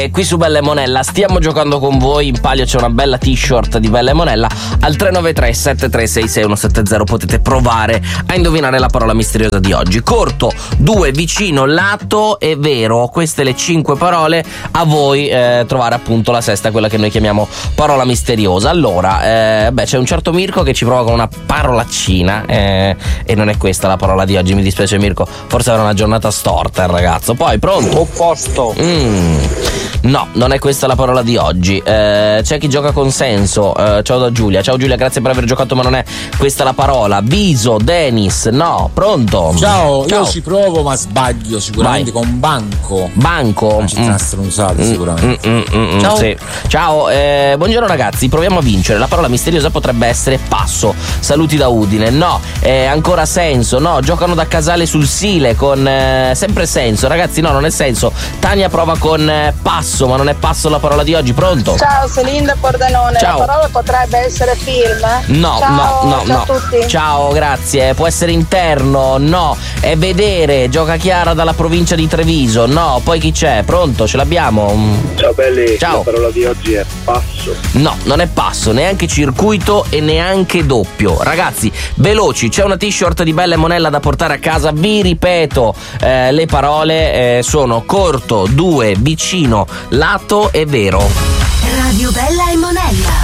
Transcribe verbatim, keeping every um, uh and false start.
E qui su Bella e Monella stiamo giocando con voi. In palio c'è una bella t-shirt di Bella e Monella. Al tre nove tre sette tre sei sei uno sette zero potete provare a indovinare la parola misteriosa di oggi. Corto, due, vicino, lato e vero. Queste le cinque parole. A voi eh, trovare appunto la sesta, quella che noi chiamiamo parola misteriosa. Allora, eh, beh, c'è un certo Mirko che ci prova con una parolaccina eh, e non è questa la parola di oggi. Mi dispiace Mirko, forse avrà una giornata storta il ragazzo. Poi, pronto? Opposto. Mm. No, non è questa la parola di oggi. Eh, c'è chi gioca con senso. Eh, ciao da Giulia. Ciao Giulia, grazie per aver giocato, ma non è questa la parola. Viso, Denis, no, pronto? Ciao, Ciao. io ci provo ma sbaglio sicuramente. Vai. Con banco. Banco. Una città Mm. stronzata Mm, sicuramente. mm, mm, mm, Ciao. sì. Ciao, eh, buongiorno ragazzi, proviamo a vincere. La parola misteriosa potrebbe essere passo. Saluti da Udine. No, eh, ancora senso. No, giocano da Casale sul Sile con eh, sempre senso. Ragazzi, no, non è senso. Tania prova con eh, passo, ma non è passo la parola di oggi. Pronto? Ciao, sono Linda Pordenone. Ciao. La parola potrebbe essere film? No, ciao, no, no, ciao no. a tutti. Ciao, grazie. Può essere interno? No. È vedere. Gioca Chiara dalla provincia di Treviso. No. Poi chi c'è? Pronto? Ce l'abbiamo? Ciao belli, Ciao. la parola di oggi è passo. No, non è passo, neanche circuito e neanche doppio. Ragazzi, veloci, c'è una t-shirt di Bella e Monella da portare a casa. Vi ripeto, eh, le parole eh, sono corto, due, vicino, lato e vero. Radio Bella e Monella.